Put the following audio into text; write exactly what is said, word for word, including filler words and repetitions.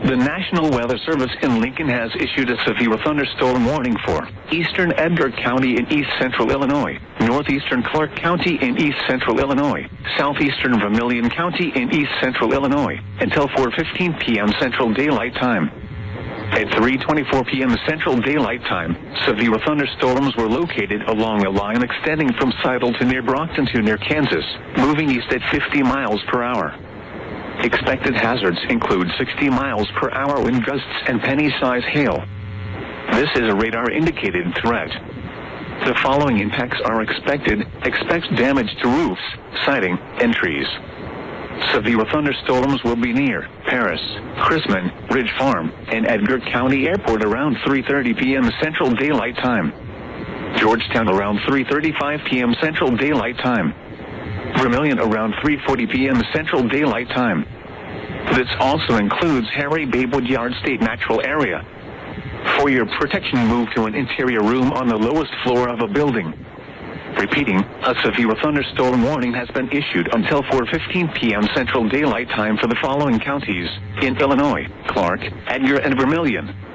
The National Weather Service in Lincoln has issued a severe thunderstorm warning for eastern Edgar County in east central Illinois, northeastern Clark County in east central Illinois, southeastern Vermilion County in east central Illinois, until four fifteen p m Central Daylight Time. At three twenty-four p m Central Daylight Time, severe thunderstorms were located along a line extending from Seidel to near Brockton to near Kansas, moving east at fifty miles per hour. Expected hazards include sixty miles per hour wind gusts and penny-size hail. This is a radar-indicated threat. The following impacts are expected. Expect damage to roofs, siding, and trees. Severe thunderstorms will be near Paris, Chrisman, Ridge Farm, and Edgar County Airport around three thirty p m Central Daylight Time. Georgetown around three thirty-five p m Central Daylight Time. Vermilion around three forty p m Central Daylight Time. This also includes Harry Bay Woodyard State Natural Area. For your protection, move to an interior room on the lowest floor of a building. Repeating, a severe thunderstorm warning has been issued until four fifteen p m Central Daylight Time for the following counties in Illinois: Clark, Edgar, and Vermilion.